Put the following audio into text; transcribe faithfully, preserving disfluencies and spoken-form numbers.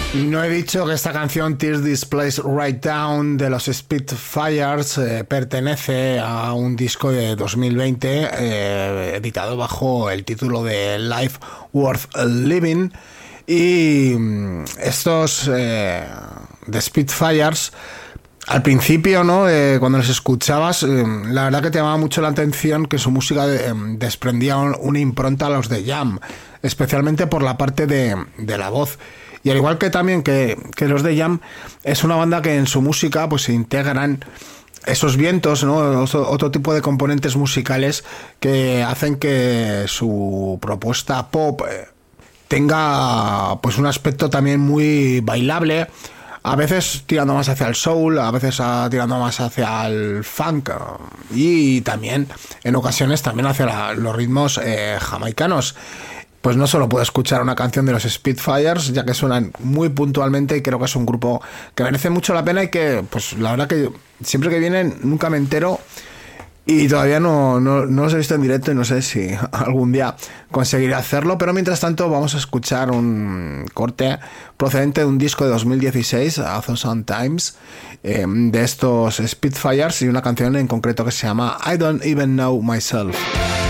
No he dicho que esta canción Tear This Place Right Down de los Spitfires eh, pertenece a un disco de dos mil veinte eh, editado bajo el título de Life Worth Living, y estos eh, de Spitfires al principio, ¿no? Eh, cuando los escuchabas, eh, la verdad que te llamaba mucho la atención que su música eh, desprendía un, una impronta a los de Jam, especialmente por la parte de, de la voz. Y al igual que también que, que los de Jam, es una banda que en su música pues se integran esos vientos, ¿no? Otro, otro tipo de componentes musicales que hacen que su propuesta pop eh, tenga pues un aspecto también muy bailable, a veces tirando más hacia el soul, a veces a, tirando más hacia el funk, y también en ocasiones también hacia la, los ritmos eh, jamaicanos. Pues no solo puedo escuchar una canción de los Spitfires, ya que suenan muy puntualmente, y creo que es un grupo que merece mucho la pena y que, pues la verdad que siempre que vienen nunca me entero, y todavía no, no, no los he visto en directo y no sé si algún día conseguiré hacerlo, pero mientras tanto vamos a escuchar un corte procedente de un disco de dos mil dieciséis, A Thousand Times, eh, de estos Spitfires, y una canción en concreto que se llama I Don't Even Know Myself.